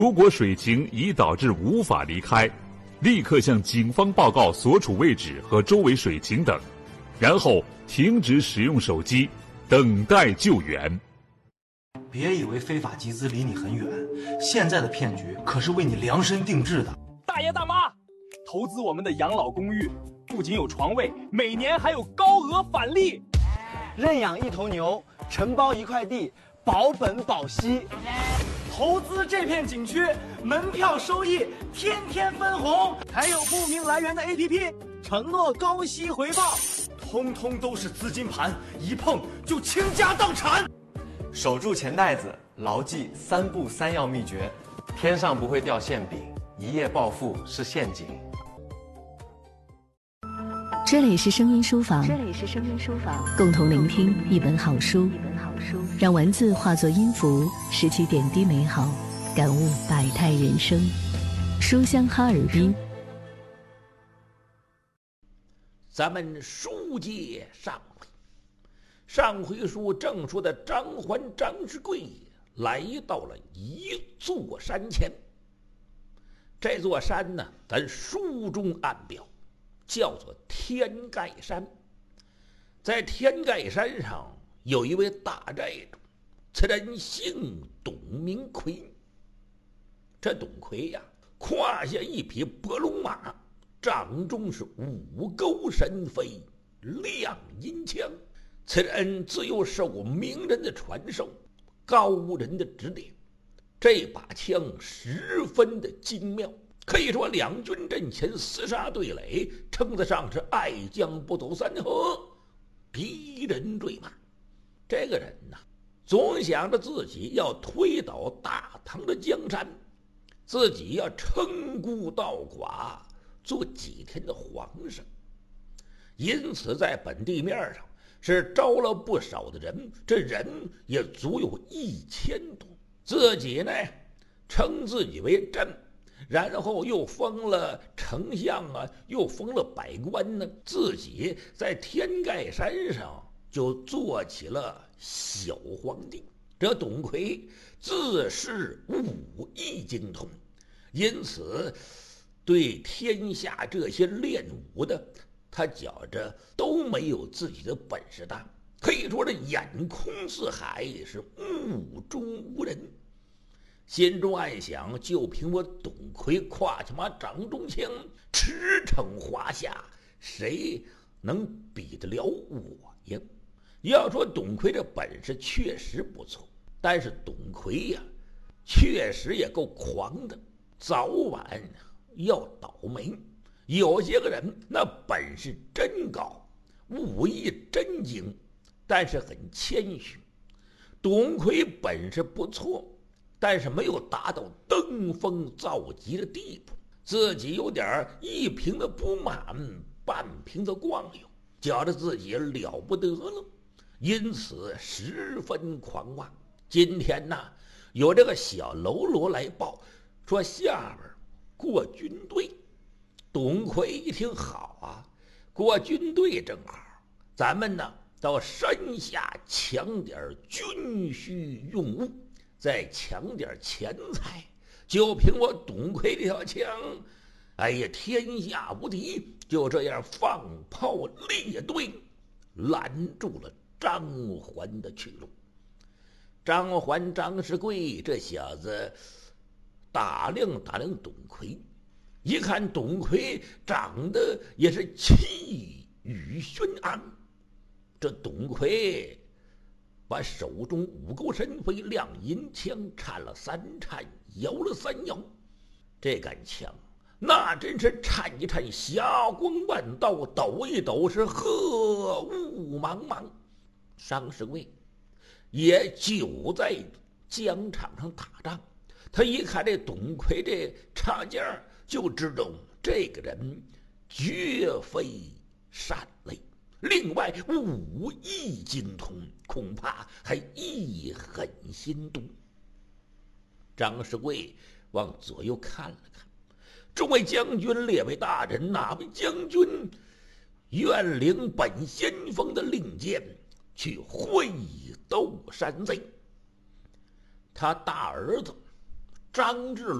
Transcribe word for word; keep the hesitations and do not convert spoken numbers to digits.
如果水情已导致无法离开，立刻向警方报告所处位置和周围水情等，然后停止使用手机，等待救援。 别以为非法集资离你很远，现在的骗局可是为你量身定制的。 大爷大妈，投资我们的养老公寓，不仅有床位，每年还有高额返利。 认养一头牛，承包一块地，保本保息。投资这片景区，门票收益天天分红，还有不明来源的 A P P， 承诺高息回报，通通都是资金盘，一碰就倾家荡产。 守住钱袋子，牢记三不三要秘诀：天上不会掉馅饼，一夜暴富是陷阱。 这里是声音书房， 这里是声音书房， 共同聆听一本好书， 一本好书， 让文字化作音符，拾起点滴美好，感悟百态人生。书香哈尔滨， 咱们书接上回，上回书正说的张环、张世贵来到了一座山前。这座山呢，咱书中暗标叫做天盖山。在天盖山上有一位大寨主，此人姓董，名奎。这董奎呀，胯下一匹白龙马，掌中是五钩神飞，亮银枪。此人自幼受过名人的传授，高人的指点，这把枪十分的精妙，可以说两军阵前厮杀对垒，称得上是爱将不走三河，敌人坠马。这个人呐，总想着自己要推倒大唐的江山，自己要称孤道寡，做几天的皇上。因此在本地面上是招了不少的人，这人也足有一千多。自己呢，称自己为朕，然后又封了丞相啊，又封了百官呢。自己在天盖山上就做起了小皇帝。这董奎自是武艺精通，因此对天下这些练武的，他觉着都没有自己的本事大，可以说这眼空四海，是目中无人。心中暗想，就凭我董奎胯下马掌中枪，驰骋华夏，谁能比得了我呀？要说董奎这本事确实不错，但是董奎呀，确实也够狂的，早晚要倒霉。有些个人那本事真高，武艺真精，但是很谦虚。董奎本事不错，但是没有达到登峰造极的地步，自己有点一瓶子不满，半瓶子光有，觉得自己了不得了，因此十分狂妄。今天呢，有这个小喽啰来报，说下边过军队。董奎一听，好啊，过军队正好，咱们呢到山下抢点军需用物，再抢点钱财，就凭我董奎这条枪，哎呀，天下无敌。就这样放炮列队，拦住了张环的去路。张环、张世贵这小子打量打量董奎，一看董奎长得也是气宇轩昂，这董奎把手中五钩神飞亮银枪颤了三颤，摇了三摇，这杆枪那真是颤一颤，霞光万道，抖一抖是鹤雾茫茫。张世贵也久在疆场上打仗，他一看这董奎这插件，就知道这个人绝非善类，另外武艺精通，恐怕还一狠心毒。张世贵往左右看了看，众位将军、列位大人，哪位将军愿领本先锋的令箭去会斗山贼？他大儿子张志